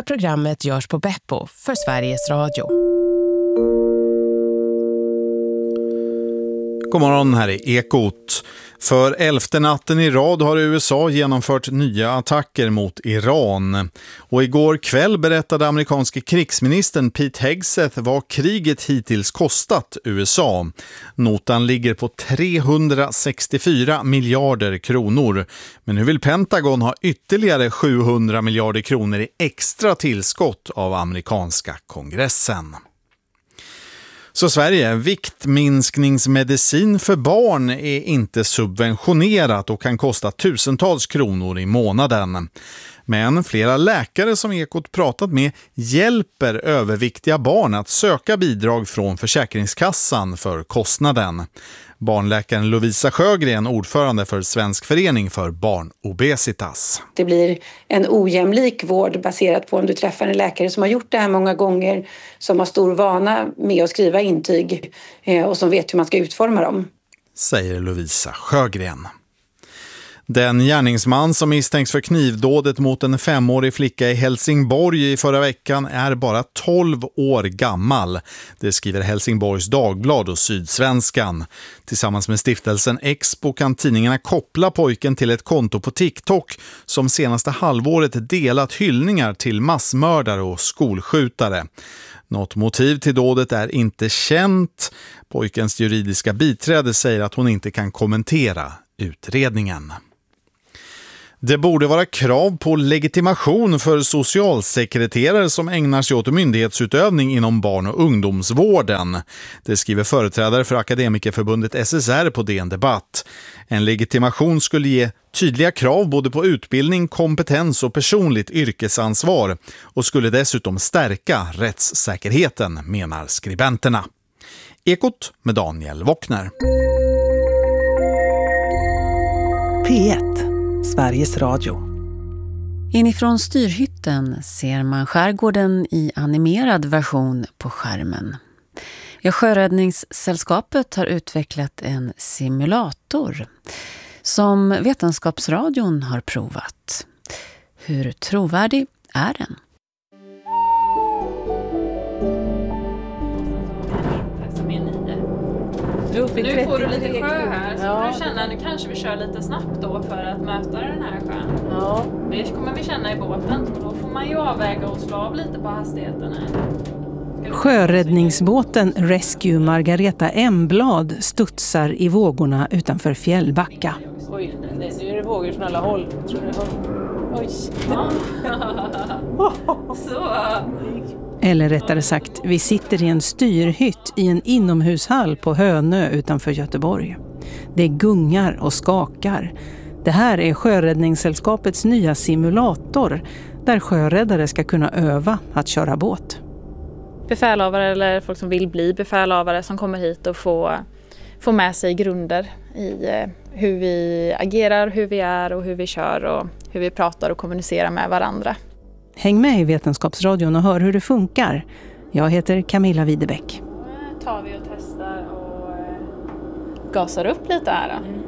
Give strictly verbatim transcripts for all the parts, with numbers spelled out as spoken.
programmet görs på Beppo för Sveriges Radio. God morgon, här är Ekot. För elfte natten i rad har U S A genomfört nya attacker mot Iran. Och igår kväll berättade amerikanske krigsministern Pete Hegseth vad kriget hittills kostat U S A. Notan ligger på trehundrasextiofyra miljarder kronor. Men nu vill Pentagon ha ytterligare sjuhundra miljarder kronor i extra tillskott av amerikanska kongressen. Så Sverige, viktminskningsmedicin för barn är inte subventionerat och kan kosta tusentals kronor i månaden. Men flera läkare som Ekot pratat med hjälper överviktiga barn att söka bidrag från Försäkringskassan för kostnaden. Barnläkaren Lovisa Sjögren, ordförande för Svensk förening för barnobesitas. Det blir en ojämlik vård baserat på om du träffar en läkare som har gjort det här många gånger, som har stor vana med att skriva intyg och som vet hur man ska utforma dem. Säger Lovisa Sjögren. Den gärningsman som misstänks för knivdådet mot en femårig flicka i Helsingborg i förra veckan är bara tolv år gammal. Det skriver Helsingborgs Dagblad och Sydsvenskan. Tillsammans med stiftelsen Expo kan tidningarna koppla pojken till ett konto på TikTok som senaste halvåret delat hyllningar till massmördare och skolskjutare. Något motiv till dådet är inte känt. Pojkens juridiska biträde säger att hon inte kan kommentera utredningen. Det borde vara krav på legitimation för socialsekreterare som ägnar sig åt myndighetsutövning inom barn- och ungdomsvården. Det skriver företrädare för Akademikerförbundet S S R på D N Debatt. En legitimation skulle ge tydliga krav både på utbildning, kompetens och personligt yrkesansvar och skulle dessutom stärka rättssäkerheten, menar skribenterna. Ekot med Daniel Wockner. P ett, Sveriges Radio. Inifrån styrhytten ser man skärgården i animerad version på skärmen. Ja, Sjöräddningssällskapet har utvecklat en simulator som Vetenskapsradion har provat. Hur trovärdig är den? Nu får du lite sjö här, så ja. Du känna, nu kanske vi kör lite snabbt då för att möta den här sjön. Ja. Det kommer vi känna i båten, och då får man ju avväga och slå av lite på hastigheten här. Sjöräddningsbåten Rescue Margareta Emblad studsar i vågorna utanför Fjällbacka. Oj, nu är det vågor från alla håll. Tror du? Oj. Så. Eller rättare sagt, vi sitter i en styrhytt i en inomhushall på Hönö utanför Göteborg. Det gungar och skakar. Det här är Sjöräddningssällskapets nya simulator där sjöräddare ska kunna öva att köra båt. Befälhavare eller folk som vill bli befälhavare som kommer hit och få, få med sig grunder i hur vi agerar, hur vi är och hur vi kör och hur vi pratar och kommunicerar med varandra. Häng med i Vetenskapsradion och hör hur det funkar. Jag heter Camilla Widebäck. Nu tar vi och testar och gasar upp lite här då. Mm.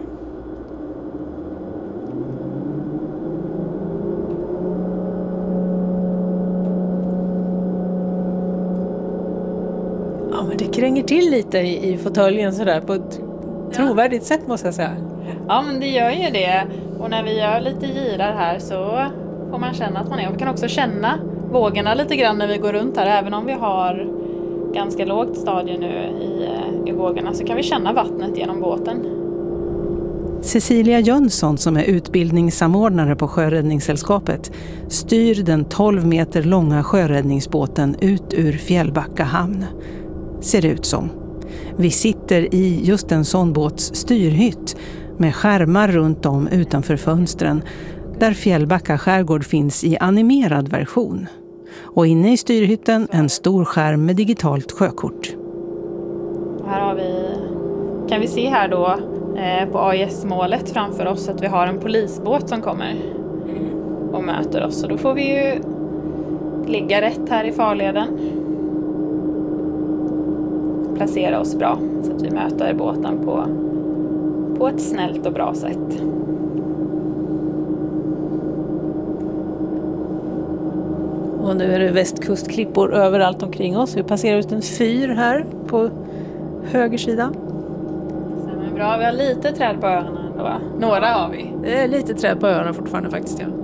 Ja, men det kränger till lite i, i fåtöljen sådär på ett trovärdigt ja. sätt måste jag säga. Ja, men det gör ju det. Och när vi gör lite girar här så får man känna att man är. Och vi kan också känna vågorna lite grann när vi går runt här. Även om vi har ganska lågt stadie nu i, i vågorna så kan vi känna vattnet genom båten. Cecilia Jönsson, som är utbildningssamordnare på Sjöräddningssällskapet, styr den tolv meter långa sjöräddningsbåten ut ur Fjällbacka hamn. Ser det ut som. Vi sitter i just en sån båts styrhytt med skärmar runt om utanför fönstren där Fjällbacka skärgård finns i animerad version. Och inne i styrhytten en stor skärm med digitalt sjökort. Och här har vi, kan vi se här då eh, på A I S-målet framför oss att vi har en polisbåt som kommer och möter oss. Så då får vi ju ligga rätt här i farleden. Placera oss bra så att vi möter båten på, på ett snällt och bra sätt. Och nu är det västkustklippor överallt omkring oss. Vi passerar ut en fyr här på höger sida. Stämmer bra, vi har lite träd på öarna ändå. Några har vi. Det är lite träd på öarna fortfarande faktiskt, ja.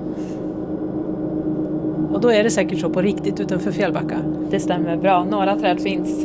Och då är det säkert så på riktigt utanför Fjällbacka. Det stämmer bra, några träd finns.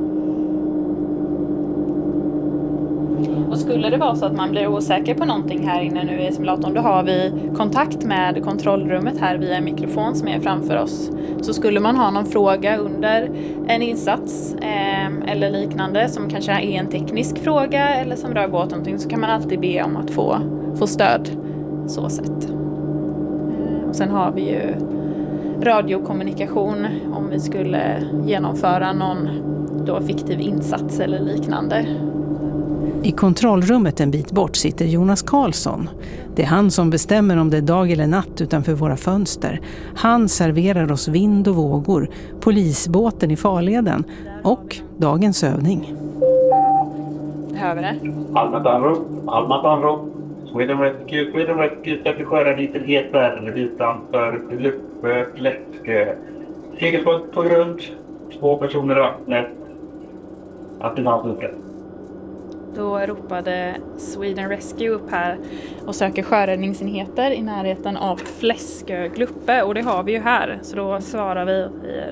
Och skulle det vara så att man blir osäker på någonting här inne nu i simulatorn, då har vi kontakt med kontrollrummet här via en mikrofon som är framför oss. Så skulle man ha någon fråga under en insats eh, eller liknande som kanske är en teknisk fråga eller som rör båt någonting, så kan man alltid be om att få, få stöd så sätt. Eh, och sen har vi ju radiokommunikation om vi skulle genomföra någon då fiktiv insats eller liknande. I kontrollrummet en bit bort sitter Jonas Karlsson. Det är han som bestämmer om det är dag eller natt utanför våra fönster. Han serverar oss vind och vågor, polisbåten i farleden och dagens övning. Hör vi det? Allmänt anrop, allmänt anrop. Sweden Rescue, Sweden Rescue ska försköra liten het värld utanför Luppe, Fläskö. Segelbåt på grund, två personer i vattnet. Attinanslutet. Då ropade Sweden Rescue upp här och söker sjöräddningsenheter i närheten av Fläskö, Luppe, och det har vi ju här. Så då svarar vi i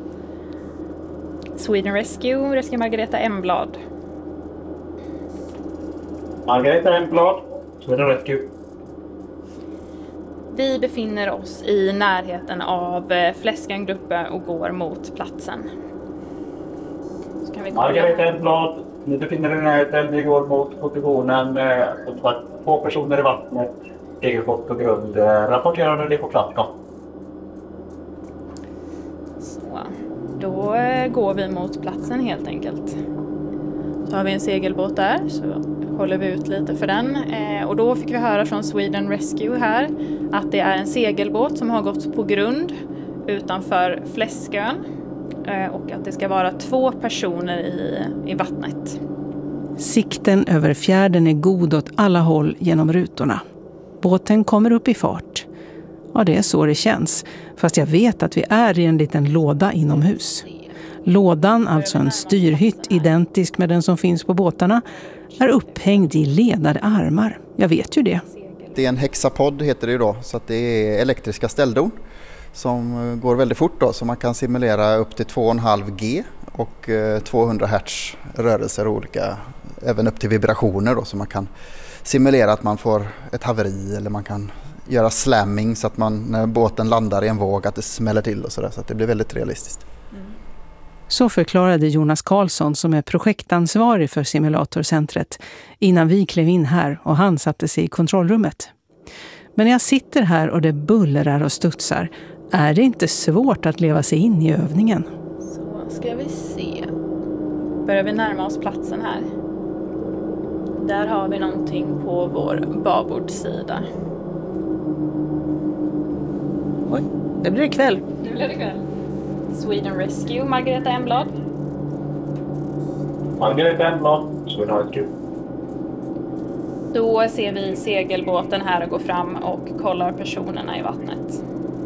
Sweden Rescue, Rescue Margareta Emblad. Margareta Emblad, Sweden Rescue. Vi befinner oss i närheten av Fläskön, Luppe och går mot platsen. Så kan vi kolla. Margareta Emblad, ni befinner er i närheten, vi går mot positionen. Eh, två personer i vattnet, segelbåt på grund. Eh, rapporterar när det är på plats då. Så, då eh, går vi mot platsen helt enkelt. Så har vi en segelbåt där, så håller vi ut lite för den. Eh, och då fick vi höra från Sweden Rescue här att det är en segelbåt som har gått på grund utanför Fläskön. Eh, och att det ska vara två personer i, i vattnet. Sikten över fjärden är god åt alla håll genom rutorna. Båten kommer upp i fart. Ja, det är så det känns. Fast jag vet att vi är i en liten låda inomhus. Lådan, alltså en styrhytt identisk med den som finns på båtarna, är upphängd i ledade armar. Jag vet ju det. Det är en hexapod heter det ju då, så att det är elektriska ställdon som går väldigt fort då, så man kan simulera upp till två komma fem G och tvåhundra hertz rörelser olika, även upp till vibrationer då, så man kan simulera att man får ett haveri eller man kan göra slamming så att man när båten landar i en våg att det smäller till och sådär, så att det blir väldigt realistiskt. Så förklarade Jonas Karlsson som är projektansvarig för simulatorcentret innan vi klev in här och han satte sig i kontrollrummet. Men när jag sitter här och det bullrar och studsar är det inte svårt att leva sig in i övningen. Så ska vi se. Börjar vi närma oss platsen här. Där har vi någonting på vår babordssida. Oj, det blir kväll. Det blir det kväll. Sweden Rescue, Margareta Emblad. Margareta Emblad, Sweden Rescue. Då ser vi segelbåten här och går fram och kollar personerna i vattnet.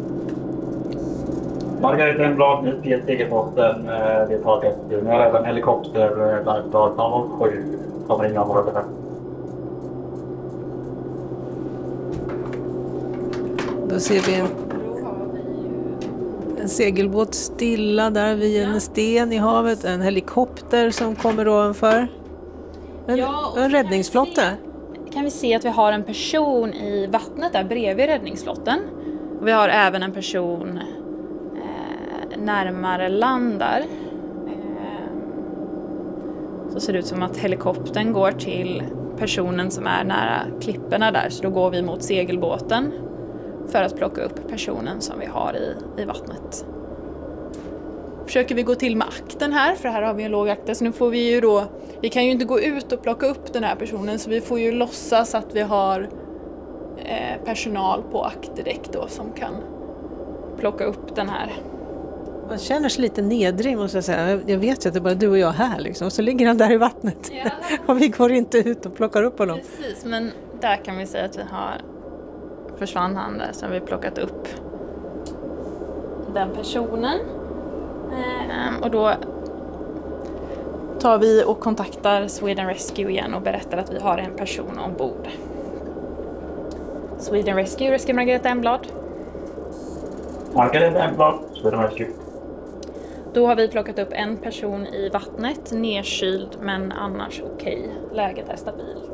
Margareta Emblad, ni ser segelbåten. Det tar ett. Nu har även helikopter där noll sju kommer in området här. Då ser vi en, en segelbåt stilla där vid en sten i havet. En helikopter som kommer ovanför. En, Ja, en räddningsflotte. Kan vi se att vi har en person i vattnet där bredvid räddningsflotten. Och vi har även en person eh, närmare land där. Eh, så ser det ut som att helikoptern går till personen som är nära klipporna där. Så då går vi mot segelbåten för att plocka upp personen som vi har i, i vattnet. Försöker vi gå till med akten här, för här har vi en låg akter, så nu får vi ju då, vi kan ju inte gå ut och plocka upp den här personen, så vi får ju låtsas att vi har eh, personal på akterdäck då som kan plocka upp den här. Man känner sig lite nedrig måste jag säga. Jag vet ju att det är bara du och jag här liksom, och så ligger han där i vattnet. Ja. Och vi går inte ut och plockar upp honom. Precis, men där kan vi säga att vi har, försvann han där, så har vi plockat upp den personen. Och då tar vi och kontaktar Sweden Rescue igen och berättar att vi har en person ombord. Sweden Rescue, Rescue Margareta Emblad. Margareta Emblad, Sweden Rescue. Då har vi plockat upp en person i vattnet, nedkyld men annars okej. Läget är stabilt.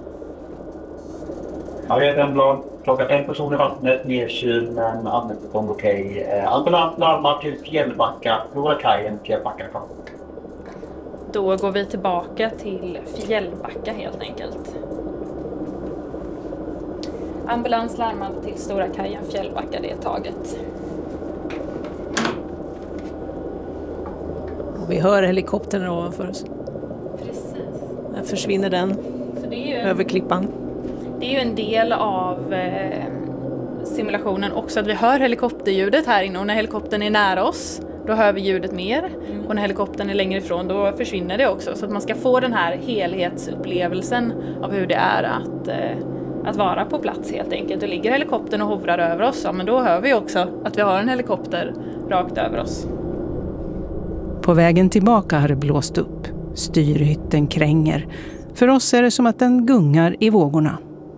Margareta Emblad, plockat en person i vattnet, nedkyld men annars är okej. Ambulans larmar till Fjällbacka, Norra kajen, Fjällbacka. Då går vi tillbaka till Fjällbacka helt enkelt. Ambulans larmar till Stora kajen, Fjällbacka, det är taget. Och vi hör helikoptern ovanför oss. Precis. Där försvinner den Så det är ju en, över klippan. Det är ju en del av eh, simulationen också att vi hör helikopterljudet här inne och när helikoptern är nära oss då hör vi ljudet mer mm. och när helikoptern är längre ifrån då försvinner det också. Så att man ska få den här helhetsupplevelsen av hur det är att, eh, att vara på plats helt enkelt. Och ligger helikoptern och hovrar över oss, ja, men då hör vi också att vi har en helikopter rakt över oss. På vägen tillbaka har det blåst upp. Styrhytten kränger. För oss är det som att den gungar i vågorna.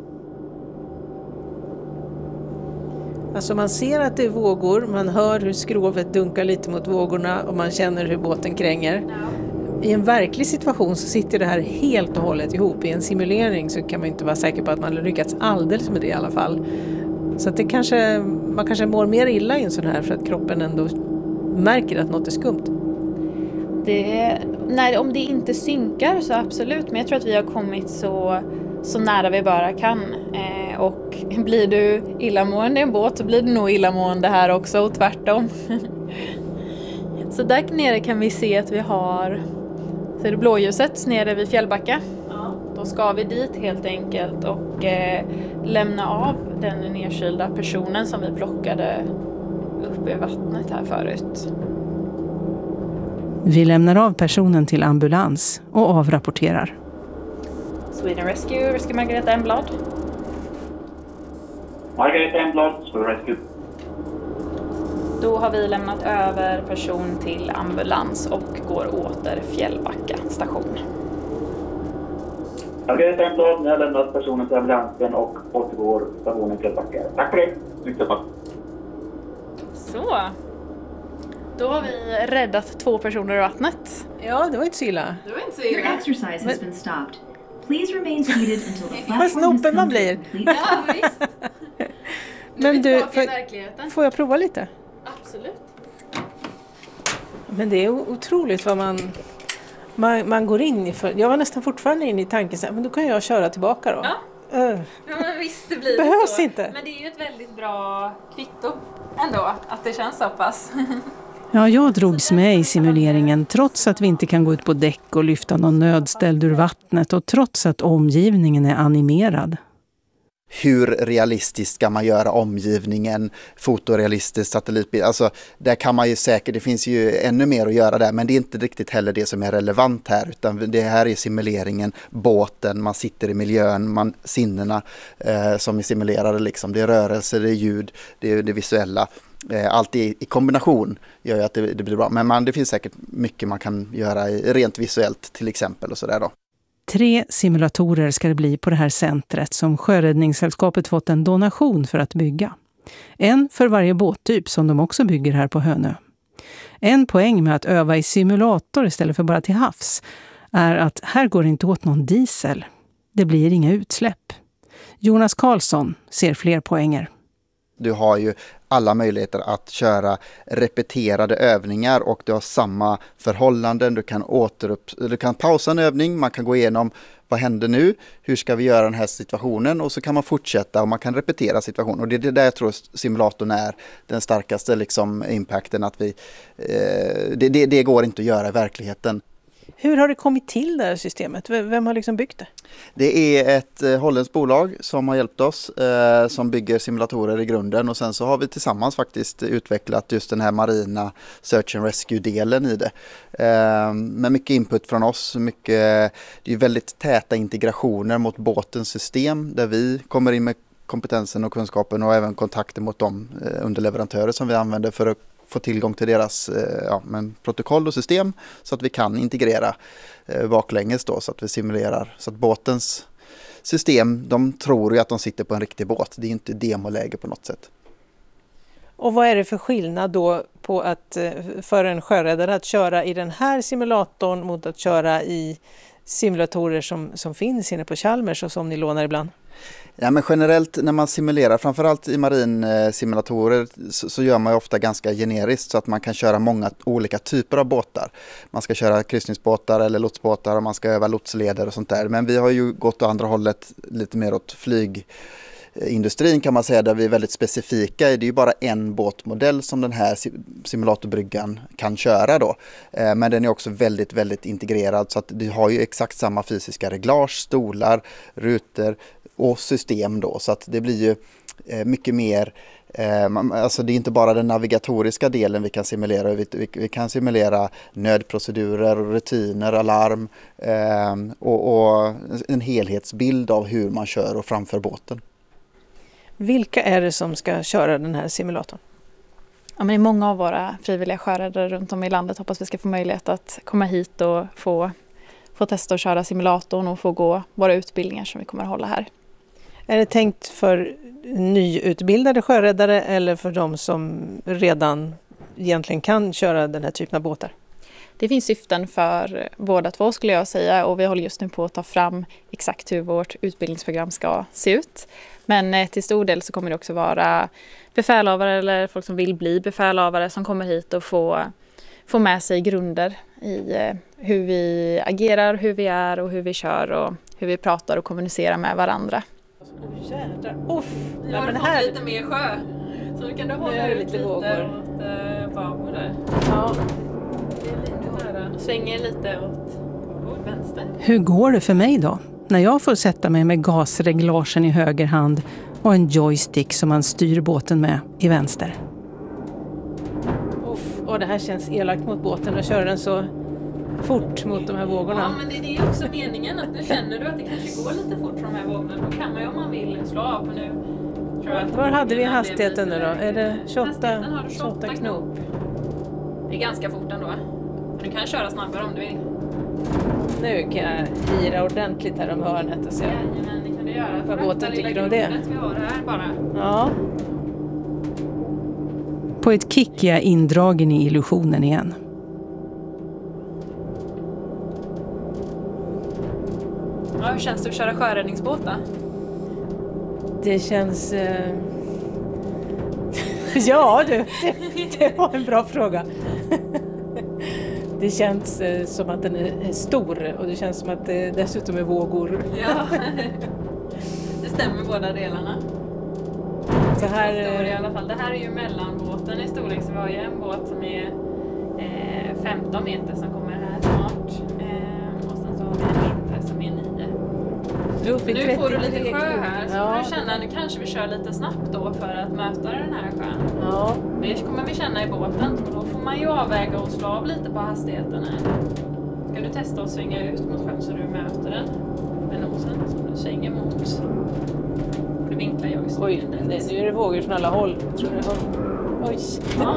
Alltså man ser att det är vågor, man hör hur skrovet dunkar lite mot vågorna och man känner hur båten kränger. I en verklig situation så sitter det här helt och hållet ihop. I en simulering så kan man inte vara säker på att man har lyckats alldeles med det i alla fall. Så att det kanske, man kanske mår mer illa i en sån här för att kroppen ändå märker att något är skumt. Det, nej, om det inte synkar så absolut, men jag tror att vi har kommit så, så nära vi bara kan. Eh, och blir du illamående i en båt så blir du nog illamående här också och tvärtom. Så där nere kan vi se att vi har, ser du blåljuset nere vid Fjällbacka? Ja. Då ska vi dit helt enkelt och eh, lämna av den nedkylda personen som vi plockade upp i vattnet här förut. Vi lämnar av personen till ambulans och avrapporterar. Sweden Rescue, Rescue Margareta Emblad. Margareta Emblad, Sweden Rescue. Då har vi lämnat över person till ambulans och går åter Fjällbacka station. Margareta Emblad, ni har lämnat personen till ambulansen och återgår stationen Fjällbacka. Tack för det. Lycka till. Så. Då har vi räddat två personer i vattnet. Ja, det var inte så illa. Det var inte så illa. Your exercise has been stopped. Please remain seated until the platform Vad snoppen man blir. Ja, visst. Men du, får, får jag prova lite? Absolut. Men det är otroligt vad man, man, man går in i. För, jag var nästan fortfarande inne i tanken så här, men då kan jag köra tillbaka då. Ja. Uh. Ja, men visst, det blir Behövs så. inte. Men det är ju ett väldigt bra kvitto ändå, att det känns så pass. Ja, jag drogs med i simuleringen trots att vi inte kan gå ut på däck och lyfta någon nödställd ur vattnet och trots att omgivningen är animerad. Hur realistiskt ska man göra omgivningen, fotorealistisk satellitbild? Alltså, där kan man ju säkert, det finns ju ännu mer att göra där, men det är inte riktigt heller det som är relevant här, utan det här är simuleringen, båten, man sitter i miljön, man, sinnena eh, som är simulerade liksom. Det är rörelse, det är ljud, det är det visuella. Eh, allt i, i kombination gör ju att det, det blir bra, men man, det finns säkert mycket man kan göra i, rent visuellt till exempel och sådär då. Tre simulatorer ska det bli på det här centret som Sjöräddningssällskapet fått en donation för att bygga. En för varje båttyp som de också bygger här på Hönö. En poäng med att öva i simulator istället för bara till havs är att här går det inte åt någon diesel. Det blir inga utsläpp. Jonas Karlsson ser fler poänger. Du har ju alla möjligheter att köra repeterade övningar och du har samma förhållanden. Du kan, återupp, du kan pausa en övning, man kan gå igenom vad händer nu, hur ska vi göra den här situationen och så kan man fortsätta och man kan repetera situationen. Och det är det där jag tror simulatorn är den starkaste liksom, impacten. Att vi, eh, det, det, det går inte att göra i verkligheten. Hur har det kommit till det här systemet? Vem har liksom byggt det? Det är ett eh, holländskt bolag som har hjälpt oss eh, som bygger simulatorer i grunden och sen så har vi tillsammans faktiskt utvecklat just den här marina search and rescue-delen i det. Eh, med mycket input från oss, mycket, det är väldigt täta integrationer mot båtens system där vi kommer in med kompetensen och kunskapen och även kontakter mot de eh, underleverantörer som vi använder för att få tillgång till deras ja, men protokoll och system så att vi kan integrera eh, baklänges då, så att vi simulerar så att båtens system, de tror ju att de sitter på en riktig båt. Det är inte demoläge på något sätt. Och vad är det för skillnad då på att för en sjöräddare att köra i den här simulatorn mot att köra i simulatorer som, som finns inne på Chalmers och som ni lånar ibland? Ja, men generellt när man simulerar, framförallt i marinsimulatorer, så, så gör man ju ofta ganska generiskt så att man kan köra många olika typer av båtar. Man ska köra kryssningsbåtar eller lotsbåtar och man ska öva lotsleder och sånt där. Men vi har ju gått åt andra hållet lite mer åt flygindustrin kan man säga, där vi är väldigt specifika. Det är ju bara en båtmodell som den här simulatorbryggan kan köra då. Men den är också väldigt, väldigt integrerad så att du har ju exakt samma fysiska reglage, stolar, rutor och system då, så att det blir ju eh, mycket mer, eh, alltså det är inte bara den navigatoriska delen vi kan simulera, vi, vi, vi kan simulera nödprocedurer, rutiner, alarm eh, och, och en helhetsbild av hur man kör och framför båten. Vilka är det som ska köra den här simulatorn? Ja, men det är många av våra frivilliga sjöräddare runt om i landet. Hoppas vi ska få möjlighet att komma hit och få, få testa att köra simulatorn och få gå våra utbildningar som vi kommer att hålla här. Är det tänkt för nyutbildade sjöräddare eller för de som redan egentligen kan köra den här typen av båtar? Det finns syften för båda två skulle jag säga, och vi håller just nu på att ta fram exakt hur vårt utbildningsprogram ska se ut. Men till stor del så kommer det också vara befälhavare eller folk som vill bli befälhavare som kommer hit och få, få med sig grunder i hur vi agerar, hur vi är och hur vi kör och hur vi pratar och kommunicerar med varandra. Oh, jädrar. Uff. Vi Ja, har men fått här lite mer sjö, så vi kan du hålla ut lite, lite vågor åt uh, babord där. Ja. Det är lite här, svänger lite åt vänster. Hur går det för mig då? När jag får sätta mig med gasreglagen i höger hand och en joystick som man styr båten med i vänster. Uff. Och det här känns elakt mot båten och köra den så fort mot de här vågorna. Ja, men det är det också meningen, att nu känner du att det kanske går lite fort från de här vågorna, då kan man ju om man vill slå av. För nu tror jag att var hade vi hastigheten nu då? Är det tjugoåtta, tjugoåtta knop? Det är ganska fort ändå. Men du kan köra snabbare om du vill. Nu kan jag gira ordentligt här om hörnet och se. Jajamän, det kan du göra. Vad båten tycker om det. Vi har här bara. Ja. På ett kick är jag indragen i illusionen igen. Ja, hur känns det att köra sjöräddningsbåt då? Det känns... Eh... ja, du, det, det var en bra fråga. Det känns eh, som att den är stor och det känns som att det dessutom är vågor. Ja, det stämmer båda delarna. Så här, stor i alla fall. Det här är ju mellanbåten i storlek, så vi har ju en båt som är eh, femton meter som kommer här snart. Eh, och sen så har vi en mindre som är nio. Nu får du lite sjö här, så ja. Du känna, nu kanske vi kör lite snabbt då för att möta den här sjön. Ja. Det kommer vi känna i båten, och då får man ju avväga och slå av lite på hastigheten här. Ska du testa att svänga ut mot sjön så du möter den med nosen, så du svänger mot. Får du vinkla jag i Oj, nej, nu är det vågor från alla håll, tror jag. Oj. Ja.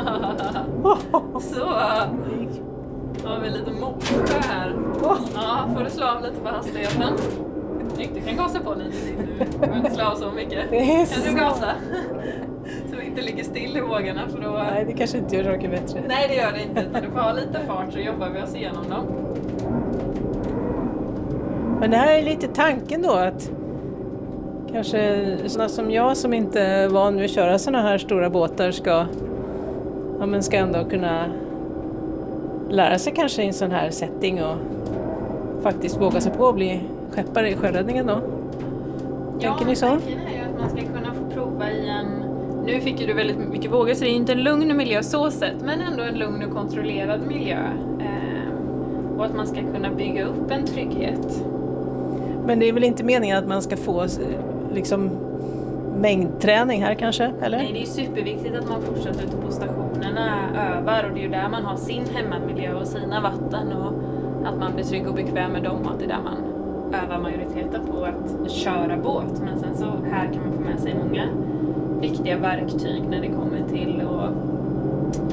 Så. Då har vi lite motsjö här. Ja, får du slå av lite på hastigheten. Du kan gasa på lite till nu. Du behöver inte slå av så mycket. Kan du gasa? Så vi inte ligger still i vågorna. För då... Nej, det kanske inte gör saker bättre. Nej, det gör det inte. Du får ha lite fart så jobbar vi oss igenom dem. Men det här är lite tanken då, att kanske sådana som jag som inte är van vid att köra sådana här stora båtar ska, ja, men ska ändå kunna lära sig kanske i en sån här setting och faktiskt våga sig på att bli skeppare i sjöräddningen då. Ja, tänker ni så? Tanken är ju att man ska kunna få prova i en... Nu fick ju du väldigt mycket vågor, så det är inte en lugn miljö så sett, men ändå en lugn och kontrollerad miljö. Eh, och att man ska kunna bygga upp en trygghet. Men det är väl inte meningen att man ska få liksom mängdträning här kanske, eller? Nej, det är superviktigt att man fortsätter ute på stationerna, övar, och det är ju där man har sin hemmamiljö och sina vatten, och att man blir trygg och bekväm med dem, och att det är där man övar majoriteten på att köra båt. Men sen så här kan man få med sig många viktiga verktyg när det kommer till att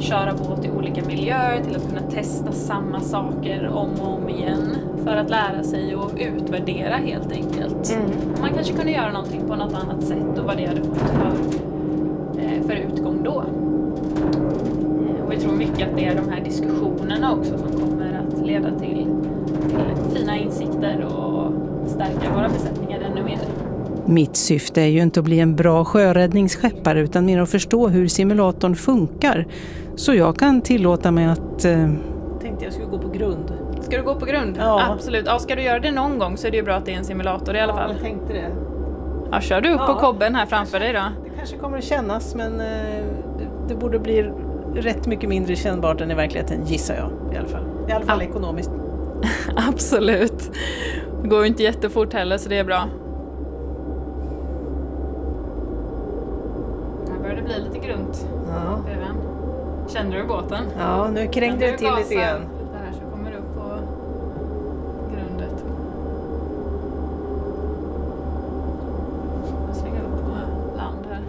köra båt i olika miljöer, till att kunna testa samma saker om och om igen för att lära sig och utvärdera helt enkelt. Mm. Man kanske kunde göra någonting på något annat sätt och vad det hade fått för, för utgång då. Och vi tror mycket att det är de här diskussionerna också som kommer att leda till, till fina insikter och stärka våra besättningar ännu mer. Mitt syfte är ju inte att bli en bra sjöräddningsskeppare utan mer att förstå hur simulatorn funkar. Så jag kan tillåta mig att... Eh... Tänkte jag skulle gå på grund. Ska du gå på grund? Ja. Absolut. Ja, ska du göra det någon gång så är det ju bra att det är en simulator i alla fall. Ja, jag tänkte det. Ja, kör du upp ja, på kobben här framför kanske, dig då? Det kanske kommer att kännas, men eh, det, det borde bli rätt mycket mindre kännbart än i verkligheten, gissar jag i alla fall. I alla fall ja. Ekonomiskt. Absolut. Det går ju inte jättefort heller, så det är bra. Här börjar det bli lite grunt. Ja. Kände du båten? Ja, nu krängde det till lite grann. Lite här så kommer du upp på grundet. Jag slänger upp på land här.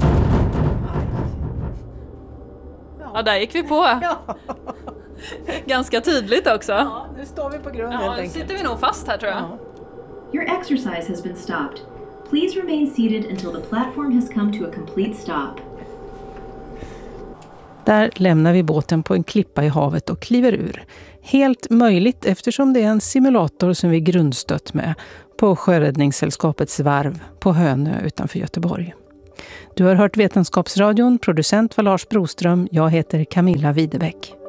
Ja, ja där gick vi på. Ja. Ganska tydligt också. Ja, nu står vi på grund helt ja, enkelt. Nu sitter vi nog fast här tror jag. Ja. Your exercise has been stopped. Please remain seated until the platform has come to a complete stop. Där lämnar vi båten på en klippa i havet och kliver ur. Helt möjligt eftersom det är en simulator som vi grundstött med på Sjöräddningssällskapets varv på Hönö utanför Göteborg. Du har hört Vetenskapsradion, producent var Lars Broström, jag heter Camilla Widebäck.